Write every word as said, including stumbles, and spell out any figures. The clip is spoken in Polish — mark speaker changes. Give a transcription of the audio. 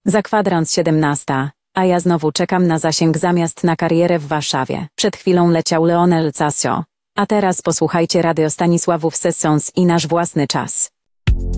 Speaker 1: Za kwadrans siedemnasta, a ja znowu czekam na zasięg zamiast na karierę w Warszawie. Przed chwilą leciał Lionel Casio, a teraz posłuchajcie Radio Stanisławów Sessions i nasz własny czas.